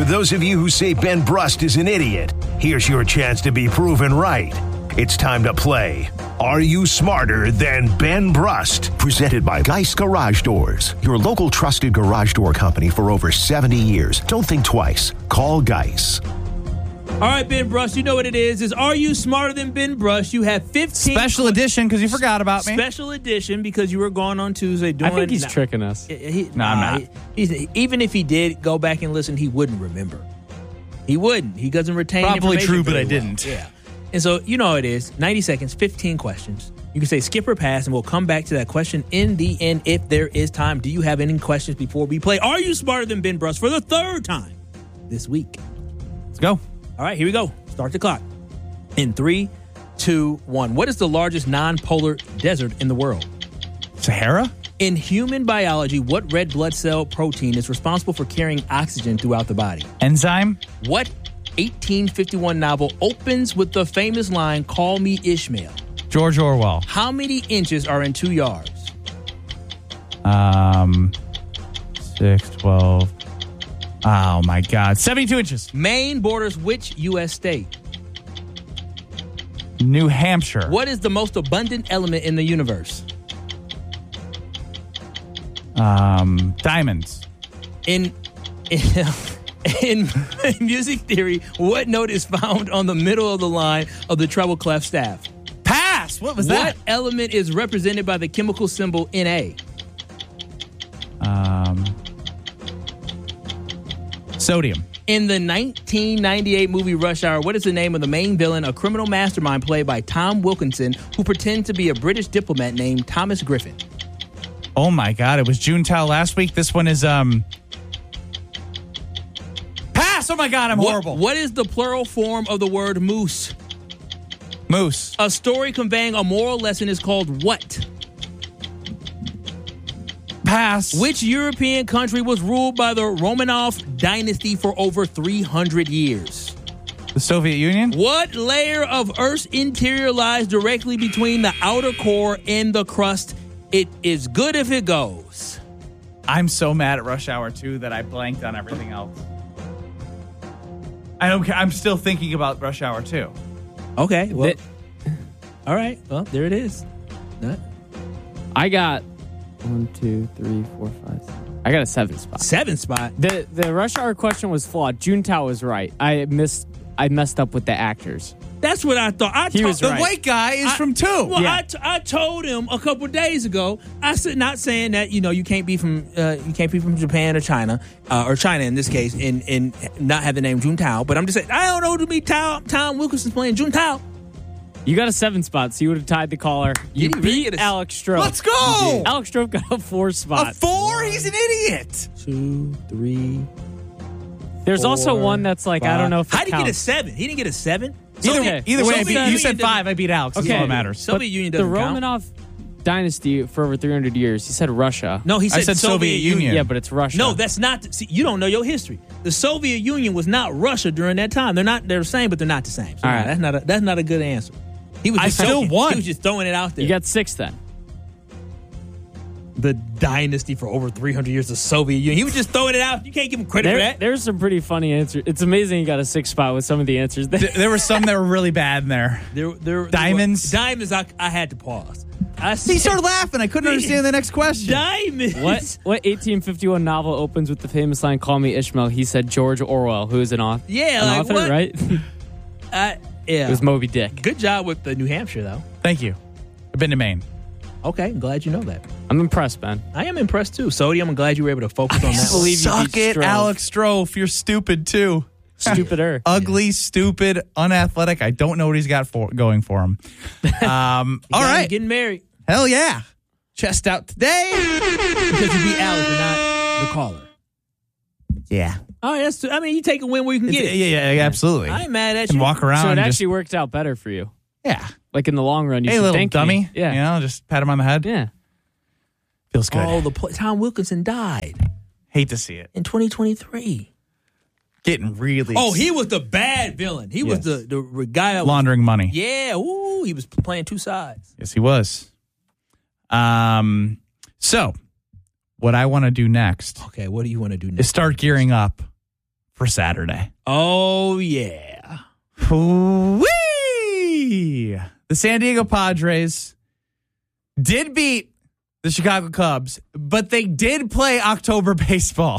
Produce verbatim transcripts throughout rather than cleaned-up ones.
those of you who say Ben Brust is an idiot, here's your chance to be proven right. It's time to play Are You Smarter Than Ben Brust? Presented by Geist Garage Doors, your local trusted garage door company for over seventy years. Don't think twice. Call Geist. All right, Ben Brust, you know what it is. Is Are You Smarter Than Ben Brust? You have fifteen... Special edition, because you forgot about me. Special edition, because you were gone on Tuesday doing... I think he's nah, tricking us. He, no, I'm not. He, he's, even if he did go back and listen, he wouldn't remember. He wouldn't. He doesn't retain Probably information true, but very I didn't. Well. Yeah. And so, you know how it is. ninety seconds, fifteen questions. You can say skip or pass, and we'll come back to that question in the end if there is time. Do you have any questions before we play Are You Smarter Than Ben Brust for the third time this week? Let's go. All right, here we go. Start the clock. In three, two, one. What is the largest non-polar desert in the world? Sahara? In human biology, what red blood cell protein is responsible for carrying oxygen throughout the body? Enzyme? What eighteen fifty-one novel opens with the famous line, "Call me Ishmael"? George Orwell. How many inches are in two yards? Um, six, twelve. Oh, my God. seventy-two inches. Maine borders which U S state? New Hampshire. What is the most abundant element in the universe? Um, diamonds. In, in, in music theory, what note is found on the middle of the line of the treble clef staff? Pass. What was What that? element is represented by the chemical symbol Na? Um, sodium. In the nineteen ninety-eight movie Rush Hour, what is the name of the main villain, a criminal mastermind played by Tom Wilkinson, who pretends to be a British diplomat named Thomas Griffin? Oh, my God. It was Juntao last week. This one is, um... Pass. Oh, my God. I'm What- horrible. What is the plural form of the word moose? Moose. A story conveying a moral lesson is called what? Pass. Which European country was ruled by the Romanov dynasty for over three hundred years? The Soviet Union? What layer of Earth's interior lies directly between the outer core and the crust? It is good if it goes. I'm so mad at Rush Hour two that I blanked on everything else. I don't care. I'm still thinking about Rush Hour two. Okay, well, Th- all right. Well, there it is. That- I got one, two, three, four, five, six. I got a seven spot. Seven spot. The the Rush Hour question was flawed. Juntao was right. I missed. I messed up with the actors. That's what I thought. I He to- was The right. white guy is I- from two. Well, Yeah. I, t- I told him a couple days ago. I said, not saying that you know you can't be from uh, you can't be from Japan or China uh, or China in this case, and and not have the name Juntao. But I'm just saying I don't know to be Tom Tom Wilkinson's playing Juntao. You got a seven spot, so you would have tied the caller. You Did he really beat get a- Alex Stroh. Let's go. Alex Stroh got a four A spot. four? He's an idiot. Two, three. There's also four, one that's like I don't know if it How did he get a counts. seven? He didn't get a seven. Either, Okay. either way, I Soviet beat, you Union said doesn't- five. I beat Alex. That's Okay. all that matters. Soviet Union The doesn't count. Romanov dynasty for over three hundred years. He said Russia. No, he I said, said Soviet Union. Yeah, but it's Russia. No, that's not. See, you don't know your history. The Soviet Union was not Russia during that time. They're not. They're the same, but they're not the same. So All no, right. that's not. A, that's not a good answer. He was. I Just still joking. won. He was just throwing it out there. You got six then. the dynasty for over three hundred years, the Soviet Union. He was just throwing it out. You can't give him credit for There, that. there's some pretty funny answers. It's amazing you got a six spot with some of the answers. Th- There were some that were really bad in there. There, there, Diamonds? There were, diamonds. I, I had to pause. I He said, started laughing. I couldn't understand the next question. Diamonds. What what eighteen fifty-one novel opens with the famous line "Call me Ishmael"? He said George Orwell, who is an author. Yeah, an like author, what? right? it I, yeah. was Moby Dick. Good job with the New Hampshire, though. Thank you. I've been to Maine. Okay, I'm glad you know that. I'm impressed, man. I am impressed too. Sodium, I'm glad you were able to focus on that. believe you Suck beat it, Stroh. Alex Stroh. You're stupid, too. Stupider. Ugly, stupid, unathletic. I don't know what he's got for going for him. Um, all Guys, right. getting married Hell yeah. Chest out today. because you beat Alex and not the caller. Yeah. Oh, that's. I mean, you take a win where you can Yeah, get it. yeah, yeah, absolutely. I ain't mad at And you. walk around So it and actually just, worked out better for you. yeah. Like in the long run, you Hey, should little thank dummy. me. Yeah. You know, just pat him on the head. Yeah. Feels good. Oh, the pl- Tom Wilkinson died Hate to see it. in twenty twenty-three. Getting really Oh, he was the bad villain. He was Yes. the the guy that was, laundering money. yeah. Ooh, he was playing two sides. Yes, he was. Um. So, what I want to do next Okay, what do you want to do is next? start gearing up for Saturday. Oh, yeah. Whee! The San Diego Padres did beat the Chicago Cubs, but they did play October baseball.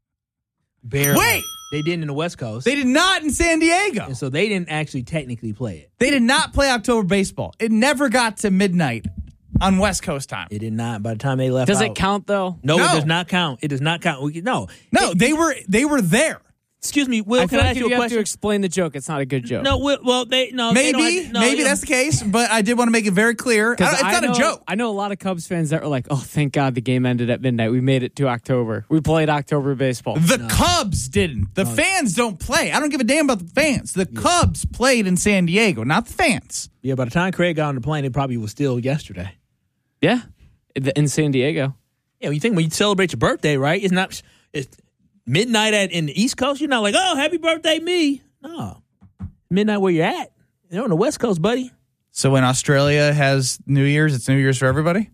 Barely. Wait! They didn't in the West Coast. They did not in San Diego. And so they didn't actually technically play it. They did not play October baseball. It never got to midnight on West Coast time. It did not. By the time they left Does out, it count, though? No, No. it does not count. It does not count. We- No. No, It- they were they were there. Excuse me, Will, I can feel I like ask if you you a have question? to explain the joke, it's not a good joke. No, Will, well, they, no. they don't Maybe, have to- no, maybe yeah. that's the case, but I did want to make it very clear. I don't- 'Cause It's I not know, a joke. I know a lot of Cubs fans that were like, oh, thank God the game ended at midnight. We made it to October. We played October baseball. The Cubs didn't. The fans don't play. I don't give a damn about the fans. The Cubs played in San Diego, not the fans. Yeah, by the time Craig got on the plane, it probably was still yesterday. Yeah, in San Diego. Yeah, when you think when you celebrate your birthday, right? It's not it's midnight at in the East Coast. You're not like, oh, happy birthday, me. No, midnight where you're at. You're on the West Coast, buddy. So when Australia has New Year's, it's New Year's for everybody?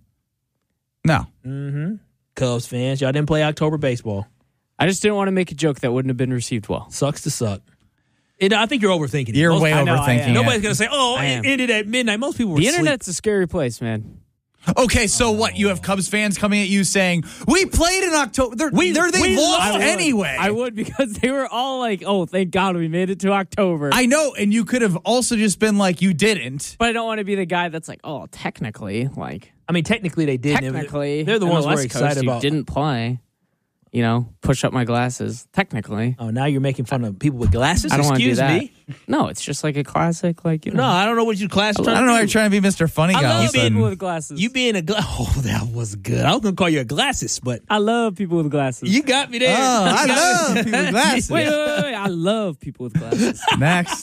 No. Mm-hmm. Cubs fans, y'all didn't play October baseball. I just didn't want to make a joke that wouldn't have been received well. Sucks to suck. It, I think you're overthinking it. You're Most- way I know, I overthinking am. it. Nobody's going to say, oh, I it am. ended at midnight. Most people were The asleep. internet's a scary place, man. Okay, so what? You have Cubs fans coming at you saying, we played in October. They're, We- they're, they we lost lost. anyway. I would because they were all like, oh, thank God we made it to October. I know, and you could have also just been like, you didn't. but I don't want to be the guy that's like, oh, technically, like, I mean, technically they did. technically, They're the in ones the we're West excited Coast, you about. didn't play. You know, push up my glasses. Technically, Oh, now you're making fun of people with glasses? I don't want to do Excuse that. me? No, it's just like a classic, like you know. No, I don't know what your class I don't know why you're trying to be Mister Funny I Guy. all love of a being sudden. with glasses. You being a gla- Oh, that was good. I was going to call you a glasses, but I love people with glasses. you got me there. Oh, I You got love me. people with glasses. wait, wait, wait, wait. I love people with glasses. Next.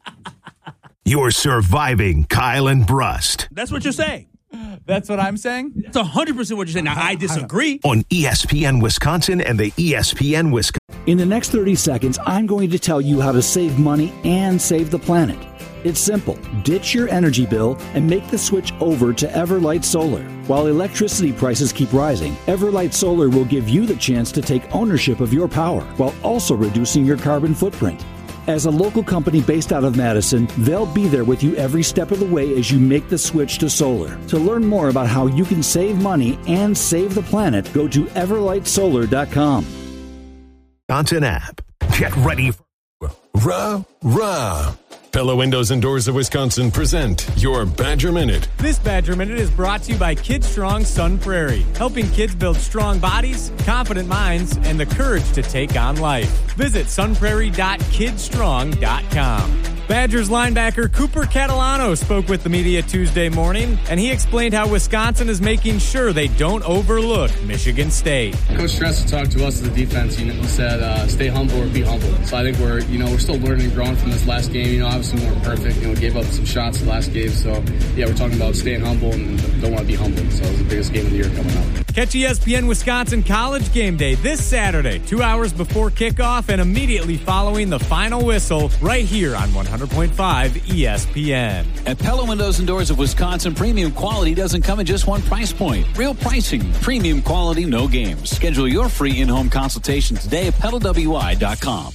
You're surviving Kyle and Brust That's what you're saying. That's what I'm saying? That's one hundred percent what you're saying. Now, I disagree. on E S P N Wisconsin and the E S P N Wisconsin. In the next thirty seconds, I'm going to tell you how to save money and save the planet. It's simple. Ditch your energy bill and make the switch over to Everlight Solar. While electricity prices keep rising, Everlight Solar will give you the chance to take ownership of your power while also reducing your carbon footprint. As a local company based out of Madison, they'll be there with you every step of the way as you make the switch to solar. To learn more about how you can save money and save the planet, go to everlight solar dot com. Wisconsin app. Get ready for Rah, rah. Pella Windows and Doors of Wisconsin present your Badger Minute. This Badger Minute is brought to you by Kid Strong Sun Prairie, helping kids build strong bodies, confident minds, and the courage to take on life. Visit sun prairie dot kid strong dot com. Badgers linebacker Cooper Catalano spoke with the media Tuesday morning, and he explained how Wisconsin is making sure they don't overlook Michigan State. Coach Stress talked to us as a defense. You know, he said, uh, "Stay humble or be humble." So I think we're, you know, we're still learning and growing from this last game. You know, obviously we weren't perfect. You know, gave up some shots the last game. So yeah, we're talking about staying humble and don't want to be humble. So it's the biggest game of the year coming up. Catch E S P N Wisconsin College Game Day this Saturday, two hours before kickoff and immediately following the final whistle, right here on one hundred point five E S P N. At Pella Windows and Doors of Wisconsin, premium quality doesn't come at just one price point. Real pricing, premium quality, no games. Schedule your free in-home consultation today at Pella W I dot com.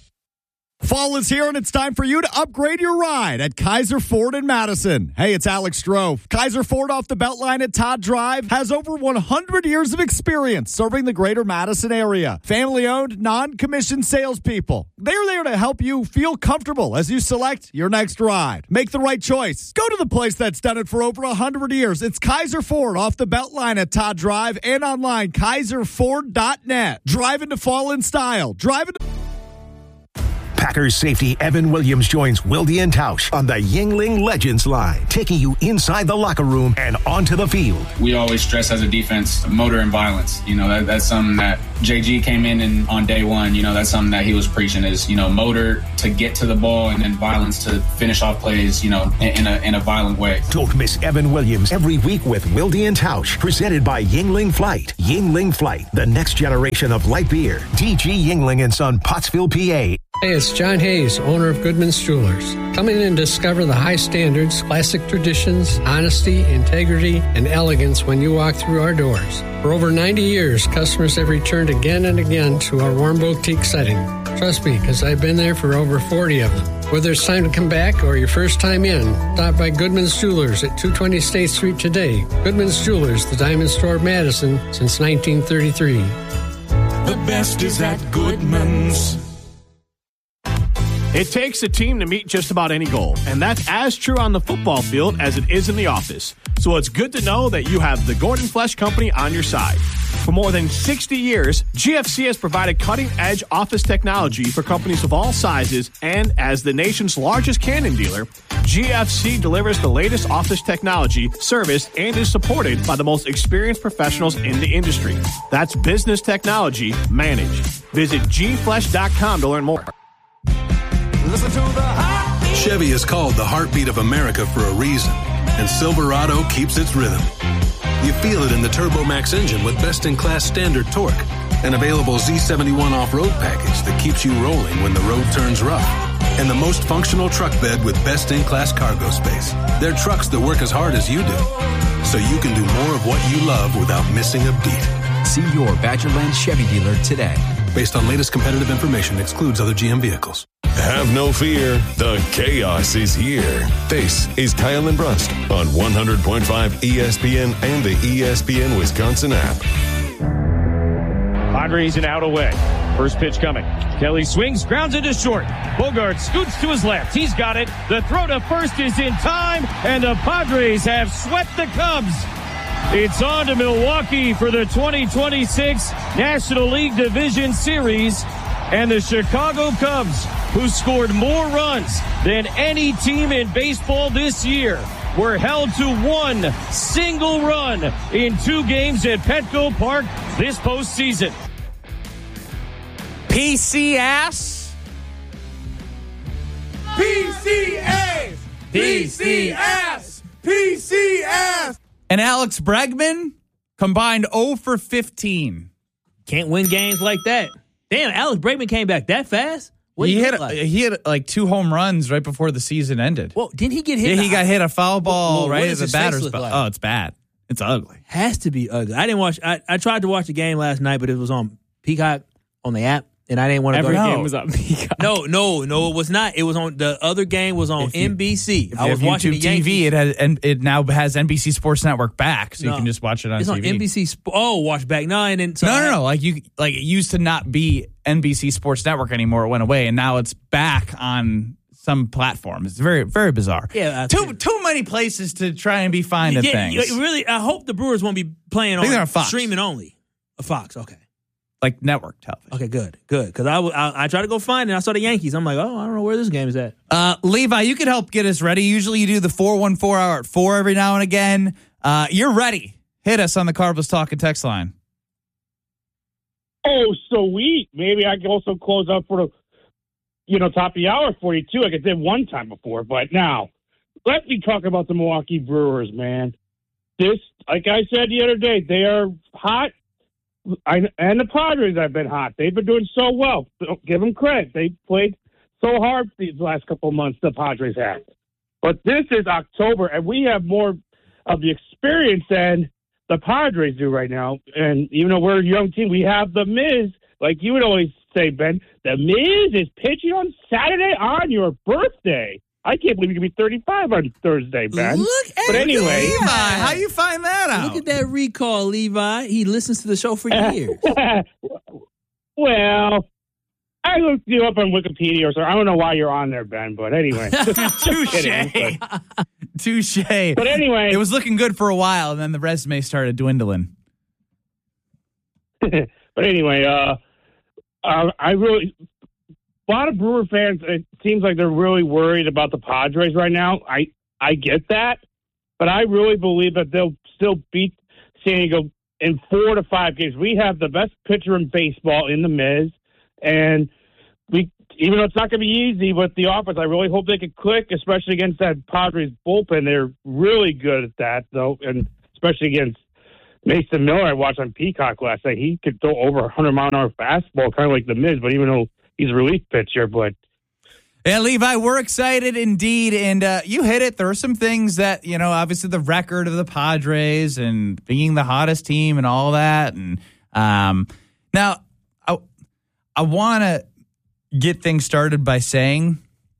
Fall is here, and it's time for you to upgrade your ride at Kaiser Ford in Madison. Hey, it's Alex Stroh. Kaiser Ford off the Beltline at Todd Drive has over one hundred years of experience serving the greater Madison area. Family-owned, non-commissioned salespeople. They're there to help you feel comfortable as you select your next ride. Make the right choice. Go to the place that's done it for over one hundred years. It's Kaiser Ford off the Beltline at Todd Drive and online, kaiser ford dot net. Drive into fall in style. Drive into... Packers safety Evan Williams joins Wilde and Tausch on the Yingling Legends line, taking you inside the locker room and onto the field. We always stress as a defense, motor and violence. You know, that, that's something that J G came in and on day one, you know, that's something that he was preaching is, you know, motor to get to the ball and then violence to finish off plays, you know, in, in, a, in a violent way. Don't miss Evan Williams every week with Wilde and Tausch, presented by Yingling Flight. Yingling Flight, the next generation of light beer. D G Yingling and Son, Pottsville, P A. Hey, it's John Hayes, owner of Goodman's Jewelers. Come in and discover the high standards, classic traditions, honesty, integrity, and elegance when you walk through our doors. For over ninety years, customers have returned again and again to our warm boutique setting. Trust me, because I've been there for over forty of them. Whether it's time to come back or your first time in, stop by Goodman's Jewelers at two twenty State Street today. Goodman's Jewelers, the Diamond Store of Madison since nineteen thirty-three. The best is at Goodman's. It takes a team to meet just about any goal, and that's as true on the football field as it is in the office. So it's good to know that you have the Gordon Flesch Company on your side. For more than sixty years, G F C has provided cutting-edge office technology for companies of all sizes, and as the nation's largest Canon dealer, G F C delivers the latest office technology, service, and is supported by the most experienced professionals in the industry. That's business technology managed. Visit g flesh dot com to learn more. Listen to the heartbeat. Chevy is called the heartbeat of America for a reason, and Silverado keeps its rhythm. You feel it in the TurboMax engine with best-in-class standard torque, an available Z seventy-one off-road package that keeps you rolling when the road turns rough, and the most functional truck bed with best-in-class cargo space. They're trucks that work as hard as you do, so you can do more of what you love without missing a beat. See your Badgerland Chevy dealer today. Based on latest competitive information, excludes other G M vehicles. Have no fear. The chaos is here. This is Kyle and Brust on one hundred point five E S P N and the E S P N Wisconsin app. Padres and out away. First pitch coming. Kelly swings, grounds into short. Bogart scoots to his left. He's got it. The throw to first is in time, and the Padres have swept the Cubs. It's on to Milwaukee for the twenty twenty-six National League Division Series. And the Chicago Cubs, who scored more runs than any team in baseball this year, were held to one single run in two games at Petco Park this postseason. P C ass. P C ass. P C ass. P C ass. And Alex Bregman combined oh for fifteen. Can't win games like that. Damn, Alex Bregman came back that fast? What he he hit like? he hit like two home runs right before the season ended. Well, didn't he get hit? Yeah, he got hit a foul ball well, right as at the batter's ball. Like? Oh, it's bad. It's ugly. Has to be ugly. I didn't watch. I, I tried to watch the game last night, but it was on Peacock on the app, and I didn't want to go. Every Every game was on Peacock. No, no, no, it was not. It was on the other game was on you, N B C. If I you was have watching YouTube the Yankees. T V. It has and it now has N B C Sports Network back, so no, you can just watch it on it's T V. It's on N B C. Sp- oh, watch back. No, and then so no, no, I, no. Like you, like it used to not be N B C Sports Network anymore. It went away, and now it's back on some platform. It's very, very bizarre. Yeah, too too many places to try and be finding yeah, things. Really, I hope the Brewers won't be playing on, on Fox. streaming only. A Fox, okay. Like network television. Okay, good, good. Because I, I, I tried to go find it. I saw the Yankees. I'm like, oh, I don't know where this game is at. Uh, Levi, you can help get us ready. Usually you do the four one four hour at four every now and again. Uh, you're ready. Hit us on the Cardinals Talking text line. Oh, sweet. Maybe I can also close up for the, you know, top of the hour for you, too. Like I did one time before. But now, let me talk about the Milwaukee Brewers, man. This, like I said the other day, they are hot. I, and the Padres have been hot. They've been doing so well. Don't give them credit. They played so hard these last couple of months, the Padres have. But this is October, and we have more of the experience than the Padres do right now. And even though we're a young team, we have the Miz, like you would always say, Ben. The Miz is pitching on Saturday on your birthday. I can't believe you can be thirty-five on Thursday, Ben. Look at but anyway, Levi. How you find that out? Look at that recall, Levi. He listens to the show for years. Well, I looked you up on Wikipedia or something. I don't know why you're on there, Ben, but anyway. Touche. Touche. But anyway. It was looking good for a while, and then the resume started dwindling. But anyway, uh, uh, I really... A lot of Brewer fans, it seems like they're really worried about the Padres right now. I, I get that, but I really believe that they'll still beat San Diego in four to five games. We have the best pitcher in baseball in the Miz, and we, even though it's not going to be easy with the offense, I really hope they can click, especially against that Padres bullpen. They're really good at that, though, and especially against Mason Miller. I watched on Peacock last night. He could throw over a hundred mile an hour fastball, kind of like the Miz, but even though he's a relief pitcher, but. Yeah, Levi, we're excited indeed. And uh, you hit it. There are some things that, you know, obviously the record of the Padres and being the hottest team and all that. And um, now I, I want to get things started by saying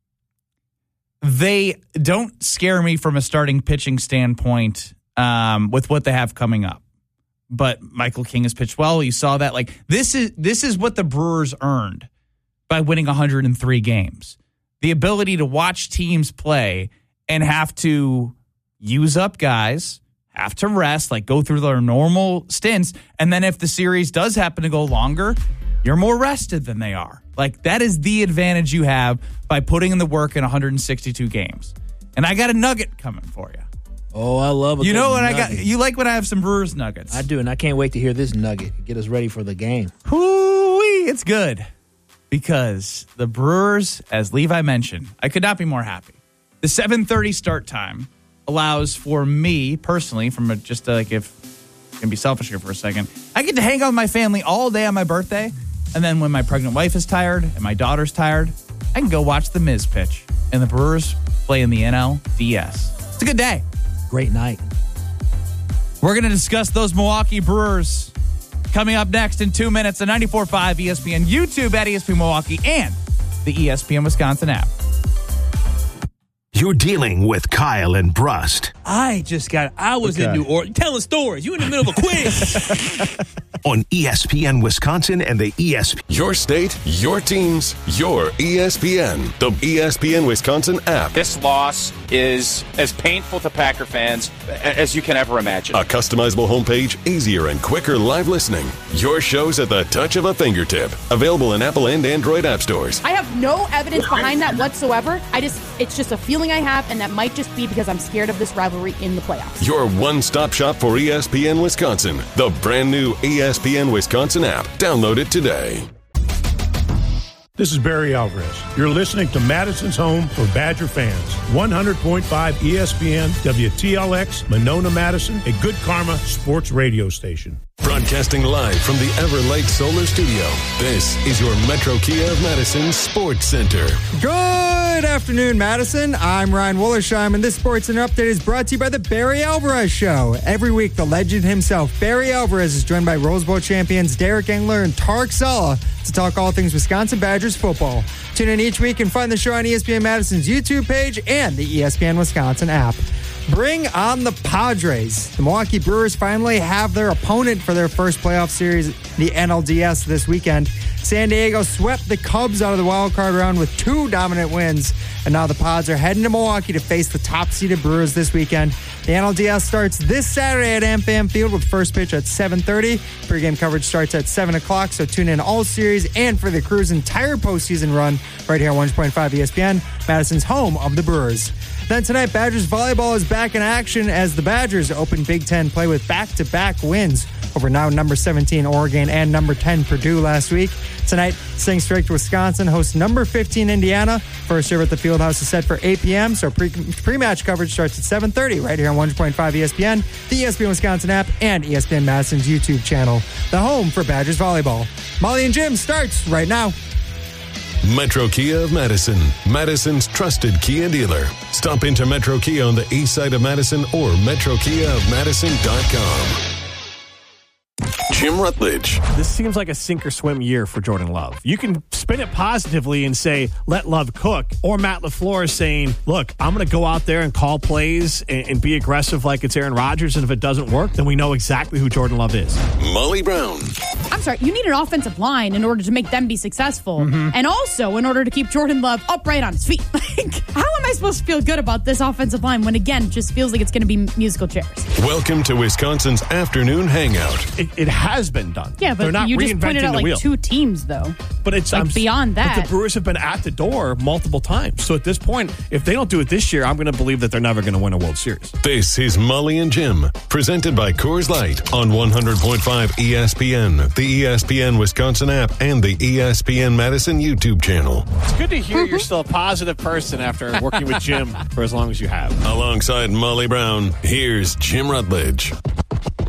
they don't scare me from a starting pitching standpoint um, with what they have coming up. But Michael King has pitched well. You saw that. Like this is this is what the Brewers earned by winning one hundred three games. The ability to watch teams play and have to use up guys, have to rest, like go through their normal stints. And then if the series does happen to go longer, you're more rested than they are. Like that is the advantage you have by putting in the work in one hundred sixty-two games. And I got a nugget coming for you. Oh, I love it. You know when I got you like when I have some Brewers nuggets. I do, and I can't wait to hear this nugget. Get us ready for the game. Hoo-wee, it's good. Because the Brewers, as Levi mentioned, I could not be more happy. The seven thirty start time allows for me personally, from a, just a, like if I can be selfish here for a second, I get to hang out with my family all day on my birthday, and then when my pregnant wife is tired and my daughter's tired, I can go watch the Miz pitch and the Brewers play in the N L D S. It's a good day. Great night. We're going to discuss those Milwaukee Brewers coming up next in two minutes on ninety-four point five E S P N, YouTube at E S P N Milwaukee, and the E S P N Wisconsin app. You're dealing with Kyle and Brust. I just got, I was okay. in New Orleans telling stories. You in the middle of a quiz. On E S P N Wisconsin and the E S P N. Your state, your teams, your E S P N. The E S P N Wisconsin app. This loss is as painful to Packer fans as you can ever imagine. A customizable homepage, easier and quicker live listening. Your shows at the touch of a fingertip. Available in Apple and Android app stores. I have no evidence behind that whatsoever. I just, it's just a feeling I have, and that might just be because I'm scared of this rivalry in the playoffs. Your one-stop shop for E S P N Wisconsin. The brand new E S P N Wisconsin app. Download it today. This is Barry Alvarez. You're listening to Madison's home for Badger fans. one hundred point five E S P N, W T L X, Monona, Madison, a Good Karma sports radio station. Broadcasting live from the Everlight Solar Studio, this is your Metro Kia of Madison Sports Center. Good afternoon, Madison. I'm Ryan Wollersheim, and this Sports Center update is brought to you by the Barry Alvarez Show. Every week, the legend himself, Barry Alvarez, is joined by Rose Bowl champions Derek Engler and Tarek Sala to talk all things Wisconsin Badgers football. Tune in each week and find the show on E S P N Madison's YouTube page and the E S P N Wisconsin app. Bring on the Padres. The Milwaukee Brewers finally have their opponent for their first playoff series, the N L D S, this weekend. San Diego swept the Cubs out of the wild card round with two dominant wins, and now the Pods are heading to Milwaukee to face the top-seeded Brewers this weekend. The N L D S starts this Saturday at AmFam Field with first pitch at seven thirty. Pre-game coverage starts at seven o'clock, so tune in all series and for the Crew's entire postseason run right here on one hundred point five E S P N, Madison's home of the Brewers. Then tonight, Badgers volleyball is back in action as the Badgers open Big Ten play with back-to-back wins over now number seventeen Oregon and number ten Purdue last week. Tonight, Sing Strike Wisconsin hosts number fifteen Indiana. First serve at the Fieldhouse is set for eight p.m., so pre- pre-match coverage starts at seven thirty right here on one hundred point five E S P N, the E S P N Wisconsin app, and E S P N Madison's YouTube channel, the home for Badgers volleyball. Molly and Jim starts right now. Metro Kia of Madison, Madison's trusted Kia dealer. Stop into Metro Kia on the east side of Madison or metro kia of madison dot com. Jim Rutledge. This seems like a sink or swim year for Jordan Love. You can spin it positively and say, let Love cook. Or Matt LaFleur is saying, look, I'm going to go out there and call plays and, and be aggressive like it's Aaron Rodgers. And if it doesn't work, then we know exactly who Jordan Love is. Molly Brown. I'm sorry, you need an offensive line in order to make them be successful. Mm-hmm. And also in order to keep Jordan Love upright on his feet. Like, how am I supposed to feel good about this offensive line when, again, it just feels like it's going to be musical chairs? Welcome to Wisconsin's afternoon hangout. It, it has been done. Yeah, but They're not you just pointed out like wheel. two teams, though. But it's like I'm, beyond that. But the Brewers have been at the door multiple times. So at this point, if they don't do it this year, I'm going to believe that they're never going to win a World Series. This is Molly and Jim, presented by Coors Light on one hundred point five E S P N, the E S P N Wisconsin app, and the E S P N Madison YouTube channel. It's good to hear you're still a positive person after working with Jim for as long as you have. Alongside Molly Brown, here's Jim Rutledge.